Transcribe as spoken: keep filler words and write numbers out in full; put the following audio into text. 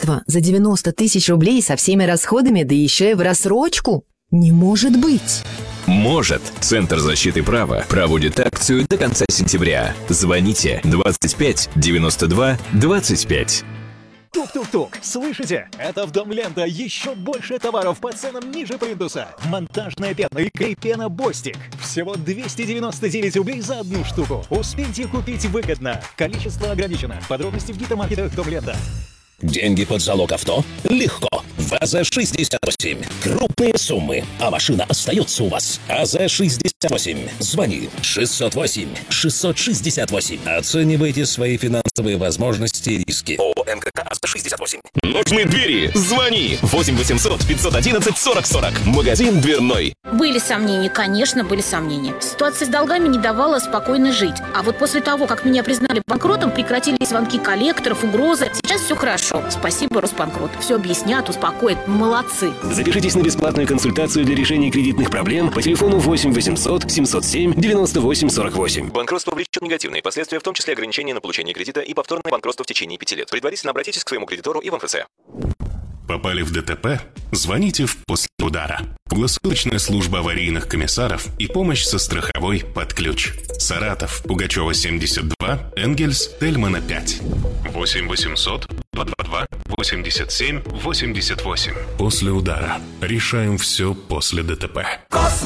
Банкротство за девяносто тысяч рублей со всеми расходами, да еще и в рассрочку? Не может быть! Может. Центр защиты права проводит акцию до конца сентября. Звоните двадцать пять девяносто два двадцать пять. Тук-тук-тук, слышите? Это в Дом Лента еще больше товаров по ценам ниже плинтуса. Монтажная пена и клей-пена Бостик. Всего двести девяносто девять рублей за одну штуку. Успейте купить выгодно. Количество ограничено. Подробности в гипермаркетах Дом Лента. Деньги под залог авто? Легко. ВАЗа шестьдесят восемь. Крупные суммы, а машина остается у вас. АЗ шестьдесят восемь. Звони шестьсот восемь шестьсот шестьдесят восемь. Оценивайте свои финансовые возможности и риски. ООО МКК АЗ шестьдесят восемь. Нужны двери? Звони восемь восемьсот пятьсот одиннадцать сорок сорок. Магазин дверной. Были сомнения, конечно, были сомнения. Ситуация с долгами не давала спокойно жить. А вот после того, как меня признали банкротом, прекратились звонки коллекторов, угрозы. Сейчас все хорошо. Спасибо, Росбанкрот. Все объяснят, успокоят. Молодцы. Запишитесь на бесплатную консультацию для решения кредитных проблем по телефону восемь восемьсот семьсот семь девяносто восемь сорок восемь. Банкротство влечет негативные последствия, в том числе ограничения на получение кредита и повторное банкротство в течение пяти лет. Предварительно обратитесь к своему кредитору и в МФЦ. Попали в ДТП? Звоните в «После удара». Круглосуточная служба аварийных комиссаров и помощь со страховой под ключ. Саратов, Пугачева, семьдесят два, Энгельс, Тельмана, пять. восемь восемьсот два два два восемьдесят семь восемьдесят восемь. «После удара». Решаем все после ДТП. Космо!